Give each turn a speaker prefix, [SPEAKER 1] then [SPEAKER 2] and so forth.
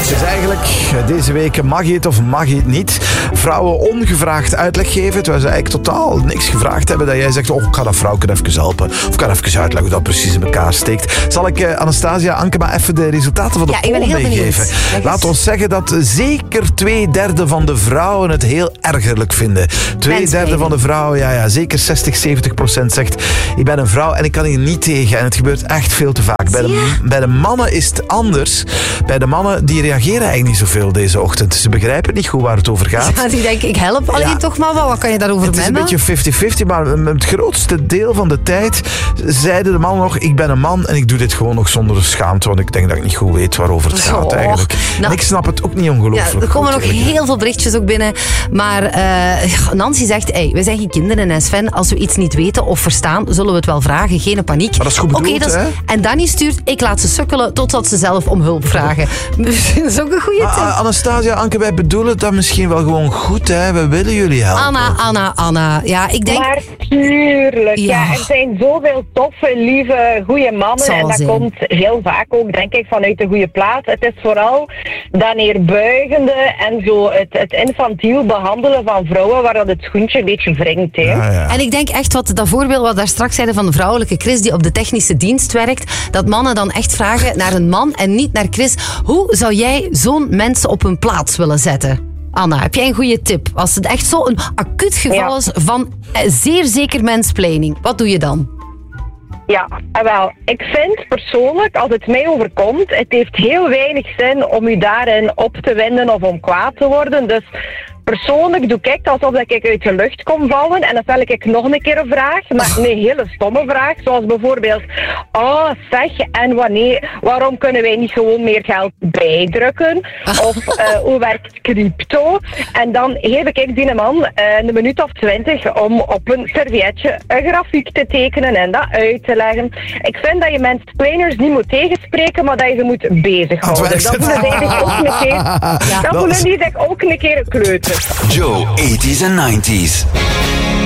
[SPEAKER 1] Dus eigenlijk deze week mag je het of mag je het niet. Vrouwen ongevraagd uitleg geven, terwijl ze eigenlijk totaal niks gevraagd hebben. Dat jij zegt, ik ga dat vrouwke even helpen. Of ik ga even uitleggen hoe dat precies in elkaar steekt. Zal ik Anastasia, Anke, maar even de resultaten van de poll meegeven? Laat ons zeggen dat zeker 2/3 van de vrouwen het heel ergerlijk vinden. 2/3 van de vrouwen, ja, zeker 60-70% zegt, ik ben een vrouw en ik kan hier niet tegen. En het gebeurt echt veel te vaak. Bij de mannen is het anders. Bij de mannen, die reageren eigenlijk niet zoveel deze ochtend. Ze begrijpen niet goed waar het over gaat.
[SPEAKER 2] Ja, die denken, ik help alleen toch maar wat kan je daarover
[SPEAKER 1] memmen? Het is een beetje 50-50, maar het grootste deel van de tijd zeiden de mannen nog, ik ben een man en ik doe dit gewoon nog zonder schaamte, want ik denk dat ik niet goed weet waarover het gaat eigenlijk. En ik snap het ook niet ongelooflijk.
[SPEAKER 2] Er komen nog heel veel berichtjes ook binnen, maar Nancy zegt, we zijn geen kinderen en Sven, als we iets niet weten of verstaan, zullen we het wel vragen, geen paniek. Maar
[SPEAKER 1] dat is goed bedoeld, hè?
[SPEAKER 2] En Danny stuurt, ik laat ze sukkelen totdat ze zelf om hulp vragen. Dat is ook een goede tip.
[SPEAKER 1] Anastasia, Anke, wij bedoelen dat misschien wel gewoon goed, hè? We willen jullie helpen.
[SPEAKER 2] Anna. Ja, ik denk...
[SPEAKER 3] Maar tuurlijk, ja. Er zijn zoveel toffe, lieve, goede mannen. En dat komt heel vaak ook, denk ik, vanuit de goede plaats. Het is vooral dat neerbuigende en zo het infantiel behandelen van vrouwen waar dat het schoentje een beetje wringt. Hè.
[SPEAKER 1] Ja.
[SPEAKER 2] En ik denk echt, dat voorbeeld wat daar straks zeiden van de vrouwelijke Chris die op de technische dienst werkt, dat mannen dan echt vragen naar een man en niet naar Chris. Hoe zou jij zo'n mensen op hun plaats willen zetten? Anna, heb jij een goede tip? Als het echt zo'n acuut geval is van zeer zeker mansplaining, wat doe je dan?
[SPEAKER 3] Ja, wel, ik vind persoonlijk, als het mij overkomt, het heeft heel weinig zin om u daarin op te winden of om kwaad te worden. Dus persoonlijk doe ik alsof ik uit de lucht kom vallen en dan stel ik nog een keer een vraag, maar een hele stomme vraag, zoals bijvoorbeeld, zeg, en wanneer, waarom kunnen wij niet gewoon meer geld bijdrukken? Of hoe werkt crypto? En dan geef ik die man een minuut of 20 om op een servietje een grafiek te tekenen en dat uit te leggen. Ik vind dat je mansplainers niet moet tegenspreken, maar dat je ze moet bezighouden. Dan voelen die zich ook een keer, dan voelen die zich ook een keer een kleuter.
[SPEAKER 4] Joe, 80s en 90s.